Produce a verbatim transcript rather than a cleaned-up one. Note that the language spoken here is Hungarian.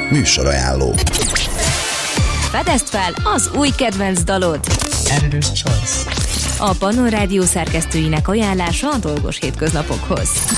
Műsorajánló. Fedezd fel az új kedvenc dalod! Editor's Choice. A Pannon Rádió szerkesztőinek ajánlása a dolgos hétköznapokhoz.